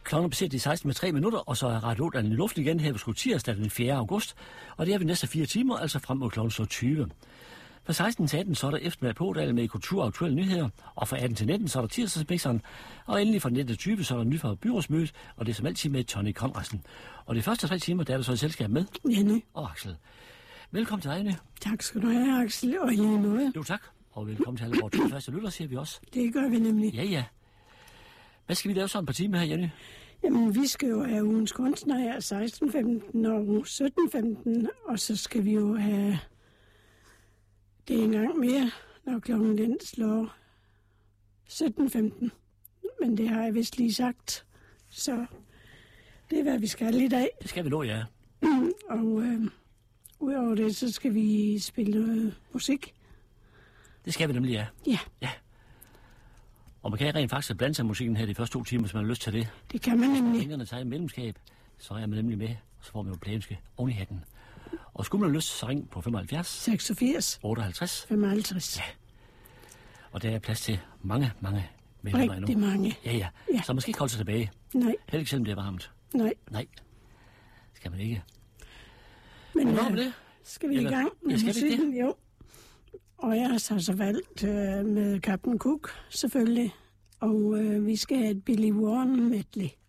Klokken er passeret de 16 med 3 minutter, og så er Radio 8 i luften igen her på tirsdag den 4. august. Og det er vi næste 4 timer, altså frem mod klokken så 20. Fra 16 til 18, så er der eftermiddag på Ådal med kultur og aktuelle nyheder. Og fra 18 til 19, så er der tirsdagsmixeren. Og endelig fra 19 til 20, så er der nyt fra byrådsmødet. Og det er som altid med Tony Conradsen. Og de første 3 timer, der er der så et selskab med. Jenny. Og Axel. Velkommen til dig, Jenny. Tak skal du have, Axel. Og lige måde. Jo, tak. Og velkommen til alle vores 2 første lytter, siger vi også. Det gør vi nemlig. Ja. Hvad skal vi lave sådan på time her, Jenny? Jamen, vi skal jo have ugens kunstner her 16.15 og 17.15, og så skal vi jo have det en gang mere, når klokken den slår 17.15. Men det har jeg vist lige sagt, så det er, hvad vi skal i dag. Det skal vi nå, ja. Og udover det, så skal vi spille noget musik. Det skal vi nemlig, ja. Ja. Og man kan rent faktisk blande sig musikken her de første 2 timer, hvis man har lyst til det. Det kan man nemlig. Pengerne tager i medlemskab, så er man nemlig med, og så får man jo plæneske oven i hatten. Og skulle man have lyst, så ring på 75 86 58 55. Ja. Og der er plads til mange medlemmer endnu. Rigtig mange. Ja. Så man skal ikke holde sig tilbage. Nej. Heller ikke selvom det er varmt. Nej. Skal man ikke. Men det? Skal vi i gang med musikken? Det? Jo. Og jeg har så valgt med Captain Cook, selvfølgelig. Og vi skal have et Billy Warren medley.